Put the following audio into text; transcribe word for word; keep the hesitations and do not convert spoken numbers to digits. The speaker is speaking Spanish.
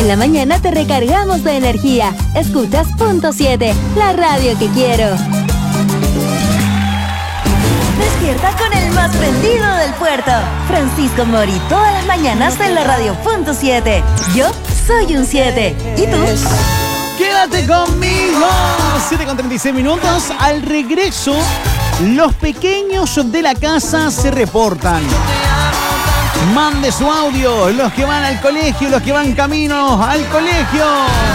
En la mañana te recargamos de energía. Escuchas Punto siete, la radio que quiero. Despierta con el más prendido del puerto. Francisco Mori, todas las mañanas en la radio Punto siete. Yo soy un siete. ¿Y tú? Quédate conmigo. siete con treinta y seis minutos. Al regreso, los pequeños de la casa se reportan. Mande su audio, los que van al colegio, los que van camino al colegio.